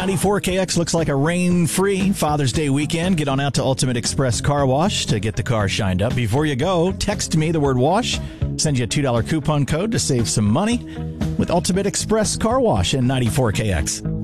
94KX looks like a rain-free Father's Day weekend. Get on out to Ultimate Express Car Wash to get the car shined up. Before you go, text me the word wash. Send you a $2 coupon code to save some money with Ultimate Express Car Wash and 94KX.